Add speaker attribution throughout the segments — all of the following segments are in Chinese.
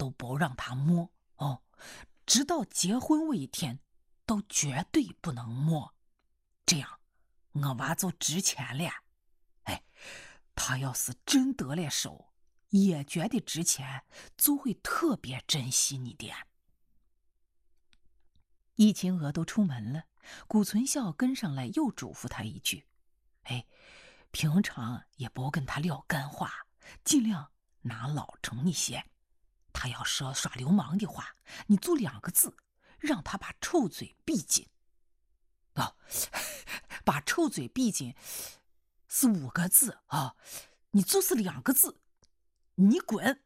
Speaker 1: 都不让他摸哦，直到结婚那一天都绝对不能摸，这样我娃就值钱了。哎，他要是真得了手，也觉得值钱，就会特别珍惜你的。
Speaker 2: 易秦娥都出门了，谷存孝跟上来又嘱咐他一句：
Speaker 1: 哎，平常也不跟他聊干话，尽量拿老成一些。他要说耍流氓的话，你就2个字，让他把臭嘴闭紧。哦，把臭嘴闭紧是5个字啊，你就是2个字，你滚！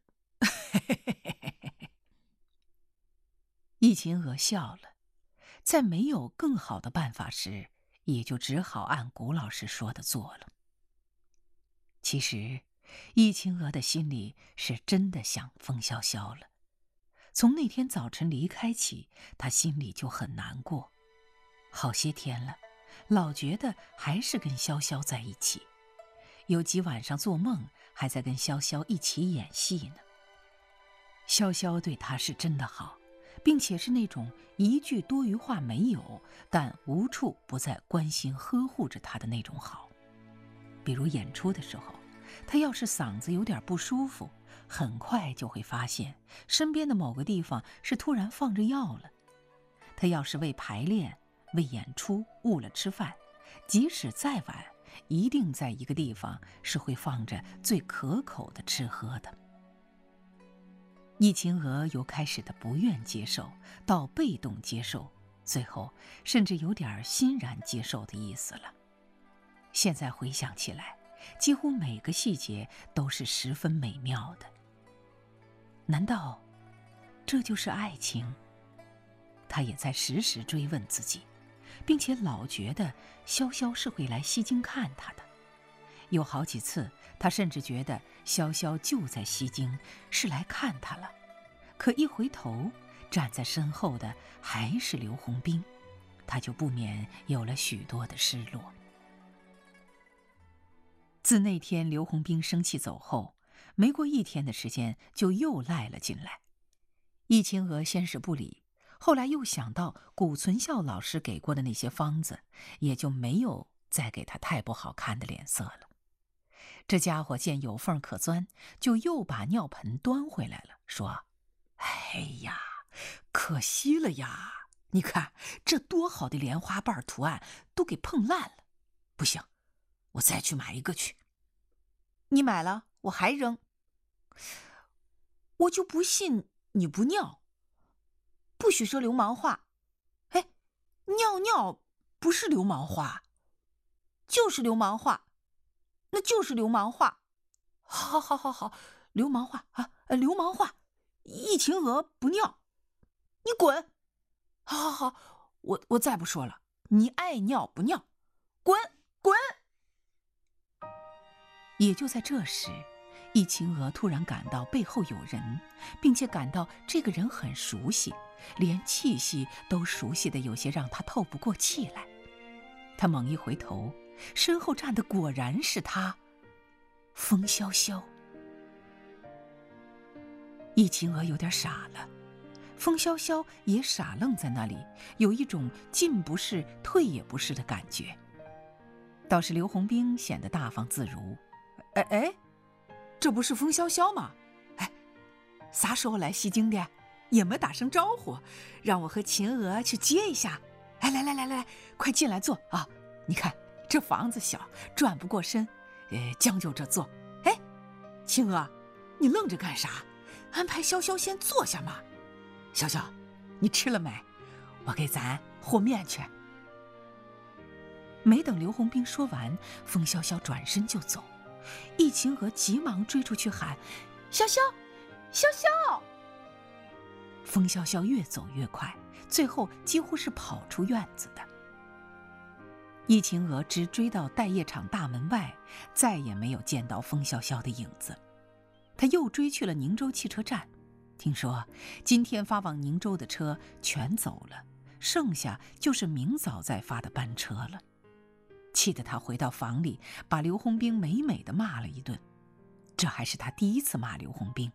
Speaker 2: 易秦娥笑了，在没有更好的办法时，也就只好按谷老师说的做了。其实，易秦娥的心里是真的想风萧萧了。从那天早晨离开起，她心里就很难过。好些天了，老觉得还是跟潇潇在一起，有几晚上做梦还在跟潇潇一起演戏呢。潇潇对她是真的好，并且是那种一句多余话没有，但无处不在关心呵护着她的那种好。比如演出的时候，她要是嗓子有点不舒服，很快就会发现身边的某个地方是突然放着药了。她要是为排练、为演出误了吃饭，即使再晚，一定在一个地方是会放着最可口的吃喝的。易秦娥由开始的不愿接受到被动接受，最后甚至有点欣然接受的意思了。现在回想起来，几乎每个细节都是十分美妙的。难道这就是爱情？她也在时时追问自己，并且老觉得潇潇是会来西京看她的。有好几次，她甚至觉得潇潇就在西京，是来看她了。可一回头，站在身后的还是刘洪兵，她就不免有了许多的失落。自那天刘洪兵生气走后，没过1天的时间，就又赖了进来。易秦娥先是不理，后来又想到谷存孝老师给过的那些方子，也就没有再给他太不好看的脸色了。这家伙见有缝可钻，就又把尿盆端回来了，说：
Speaker 1: 哎呀，可惜了呀！你看这多好的莲花瓣图案都给碰烂了，不行，我再去买一个去。
Speaker 2: 你买了我还扔，
Speaker 1: 我就不信你不尿。
Speaker 2: 不许说流氓话。
Speaker 1: 哎，尿尿不是流氓话。
Speaker 2: 就是流氓话，那就是流氓话。
Speaker 1: 好，流氓话啊，流氓话。易秦娥不尿，你滚！好，我再不说了，你爱尿不尿，滚！
Speaker 2: 也就在这时，易秦娥突然感到背后有人，并且感到这个人很熟悉，连气息都熟悉的有些让她透不过气来。她猛一回头，身后站的果然是他，风萧萧。易秦娥有点傻了，风萧萧也傻愣在那里，有一种进不是退也不是的感觉。倒是刘洪兵显得大方自如。
Speaker 1: 哎，这不是风萧萧吗？哎，啥时候来西京的？也没打声招呼，让我和秦娥去接一下。哎，来，快进来坐啊！你看这房子小，转不过身，将就着坐。哎，秦娥，你愣着干啥？安排潇潇先坐下嘛。潇潇，你吃了没？我给咱和面去。
Speaker 2: 没等刘洪兵说完，风萧萧转身就走。易秦娥急忙追出去喊：潇潇！风萧萧越走越快，最后几乎是跑出院子的。易秦娥直追到待业场大门外，再也没有见到风萧萧的影子。她又追去了宁州汽车站，听说今天发往宁州的车全走了，剩下就是明早再发的班车了。气得他回到房里，把刘洪兵美美的骂了一顿。这还是他第一次骂刘洪兵。